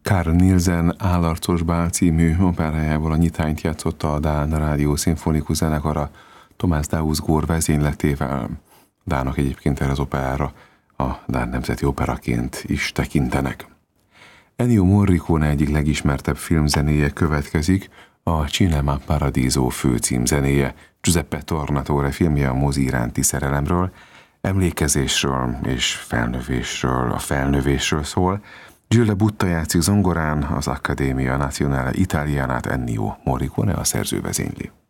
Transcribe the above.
Carl Nielsen Állarcos bál című operájából a nyitányt játszotta a Dán Rádió Szimfonikus Zenekara Thomas Dausgaard vezényletével. Dánok egyébként erre az operára a Dán Nemzeti Operaként is tekintenek. Ennio Morricone egyik legismertebb filmzenéje következik, a Cinema Paradiso főcímzenéje, Giuseppe Tornatore filmje a mozi iránti szerelemről, emlékezésről és felnövésről, a felnövésről szól. Gilles Butta játszik zongorán, az Accademia Nazionale Italianát Ennio Morricone a szerző vezényli.